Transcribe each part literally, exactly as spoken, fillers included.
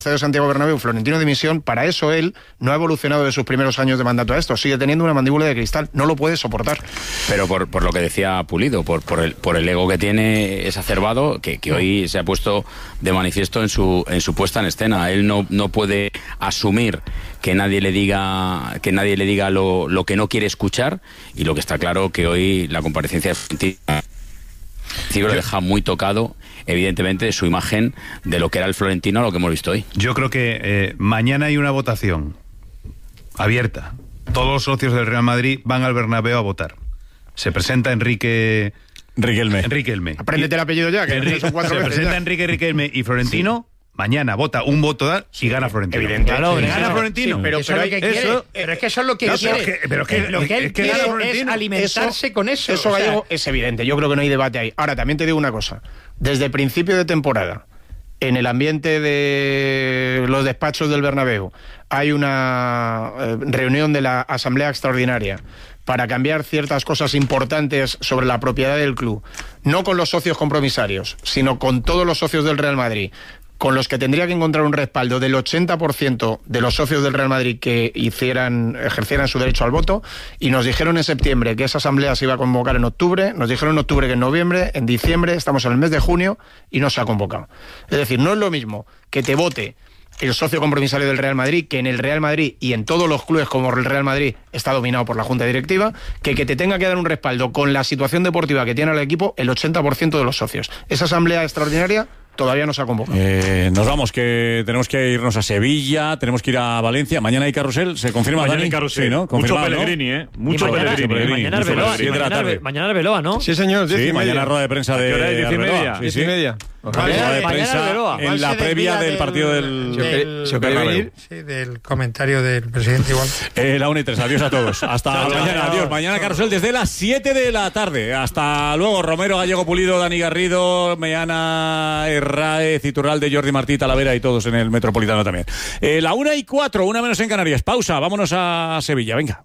Estadio Santiago Bernabéu, Florentino dimisión, para eso él no ha evolucionado de sus primeros años de mandato a esto, sigue teniendo una mandíbula de cristal, no lo puede soportar. Pero por, por lo que decía Pulido, por, por, el, por el ego que tiene exacerbado, que, que hoy se ha puesto de manifiesto en su, en su puesta en escena. Él no, no puede asumir que nadie le diga, que nadie le diga lo, lo que no quiere escuchar, y lo que está claro que hoy la comparecencia de Florentino sí, lo deja muy tocado, evidentemente, de su imagen de lo que era el Florentino a lo que hemos visto hoy. Yo creo que eh, mañana hay una votación abierta. Todos los socios del Real Madrid van al Bernabéu a votar. Se presenta Enrique... Riquelme. Riquelme. Apréndete el apellido ya, que Enrique, son cuatro se veces presenta ya. Enrique Riquelme y Florentino... Sí. Mañana vota un voto y gana Florentino. Evidente. Claro, Sí, gana sí, Florentino. sí, pero, eso pero, es lo que eso, quiere. eh, Pero es que eso es lo que no, quiere. pero, que, pero que, lo que él es que quiere gana es alimentarse eso, con eso. Eso, o sea, Gallego, es evidente. Yo creo que no hay debate ahí. Ahora, también te digo una cosa. Desde el principio de temporada, en el ambiente de los despachos del Bernabéu, hay una eh, reunión de la Asamblea Extraordinaria para cambiar ciertas cosas importantes sobre la propiedad del club, no con los socios compromisarios, sino con todos los socios del Real Madrid, con los que tendría que encontrar un respaldo del ochenta por ciento de los socios del Real Madrid que hicieran, ejercieran su derecho al voto, y nos dijeron en septiembre que esa asamblea se iba a convocar en octubre, nos dijeron en octubre que en noviembre, en diciembre, estamos en el mes de junio y no se ha convocado. Es decir, no es lo mismo que te vote el socio compromisario del Real Madrid, que en el Real Madrid y en todos los clubes como el Real Madrid está dominado por la Junta Directiva, que que te tenga que dar un respaldo con la situación deportiva que tiene el equipo el ochenta por ciento de los socios. Esa asamblea extraordinaria todavía no se ha convocado. Eh, nos vamos, que tenemos que irnos a Sevilla, tenemos que ir a Valencia. Mañana hay carrusel, ¿se confirma? Mañana Dani? hay carrusel. Sí, ¿no? Mucho ¿no? Pellegrini, ¿eh? Mucho Y mañana, Pellegrini. y mañana Mucho Arbeloa, Pellegrini. y mañana, Arbe- mañana Arbeloa, ¿no? Sí, señor, diez Sí, y mañana media. rueda de prensa de ¿A qué hora es? ¿Diez y Arbeloa. media? Sí, Diez sí. y media. Rueda de Mañana prensa Arbeloa. en la previa del partido del... del, ¿Se quería venir? sí, del comentario del presidente igual. Eh, la una y tres, adiós a todos. Hasta Chao, mañana, chao. adiós. Mañana carrusel desde las siete de la tarde. Hasta luego, Romero, Gallego Pulido, Dani Garrido, Meana, Herráez, Iturralde, Jordi Martí, Talavera y todos en el Metropolitano también. Eh, la una y cuatro, una menos en Canarias. Pausa, vámonos a Sevilla, venga.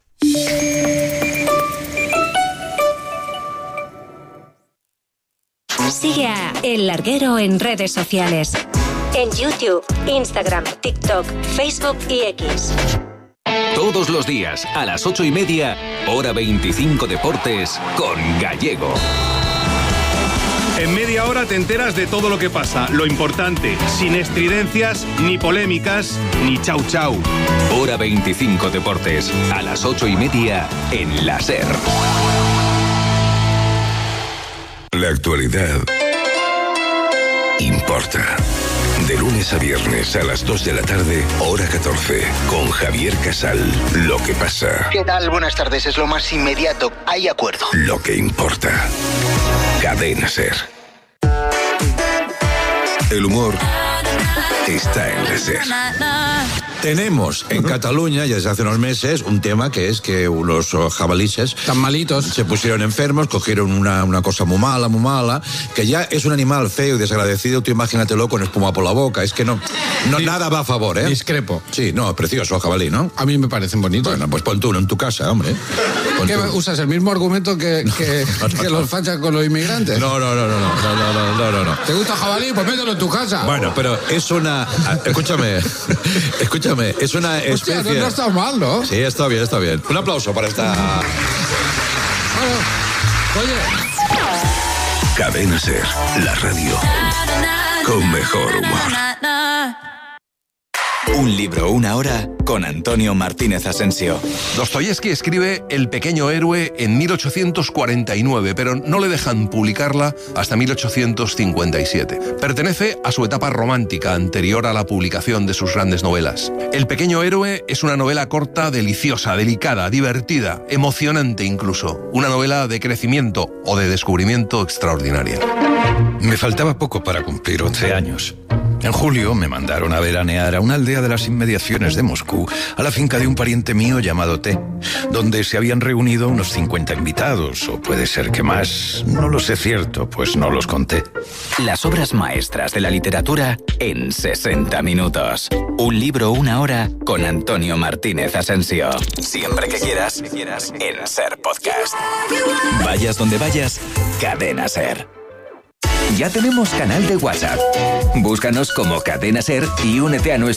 Sigue a El Larguero en redes sociales. En YouTube, Instagram, TikTok, Facebook y X. Todos los días, a las ocho y media, hora veinticinco Deportes, con Gallego. En media hora te enteras de todo lo que pasa, lo importante, sin estridencias, ni polémicas, ni chau chau. Hora veinticinco Deportes, a las ocho y media, en la SER. La actualidad importa. De lunes a viernes a las dos de la tarde, hora catorce, con Javier Casal. Lo que pasa. ¿Qué tal? Buenas tardes, es lo más inmediato. Hay acuerdo. Lo que importa. Cadena SER. El humor está en la SER. Tenemos en Cataluña, ya desde hace unos meses, un tema que es que unos jabalíes Tan malitos. se pusieron enfermos, cogieron una, una cosa muy mala, muy mala, que ya es un animal feo y desagradecido, tú imagínatelo con espuma por la boca, es que no, no nada va a favor, ¿eh? Discrepo. Sí, no, precioso jabalí, ¿no? A mí me parecen bonitos. Bueno, pues pon tú uno en tu casa, hombre. Pon ¿Qué tú. usas el mismo argumento que, que, no, no, que no. los fachas con los inmigrantes? No, no, no, no, no, no, no, no, no, no, no. ¿Te gusta jabalí? Pues mételo en tu casa. Bueno, pero es una... Escúchame, escúchame, es una Hostia, especie... no, no está mal, ¿no? Sí, está bien, está bien. Un aplauso para esta... Bueno, oye... Cadena SER, la radio con mejor humor. Un libro, una hora, con Antonio Martínez Asensio. Dostoyevski escribe El pequeño héroe en mil ochocientos cuarenta y nueve, pero no le dejan publicarla hasta mil ochocientos cincuenta y siete. Pertenece a su etapa romántica, anterior a la publicación de sus grandes novelas. El pequeño héroe es una novela corta, deliciosa, delicada, divertida, emocionante incluso. Una novela de crecimiento o de descubrimiento extraordinaria. Me faltaba poco para cumplir once años. En julio me mandaron a veranear a una aldea de las inmediaciones de Moscú, a la finca de un pariente mío llamado T, donde se habían reunido unos cincuenta invitados, o puede ser que más, no lo sé cierto, pues no los conté. Las obras maestras de la literatura en sesenta minutos. Un libro, una hora, con Antonio Martínez Asensio. Siempre que quieras, en SER Podcast. Vayas donde vayas, Cadena SER. Ya tenemos canal de WhatsApp. Búscanos como Cadena Ser y únete a nuestro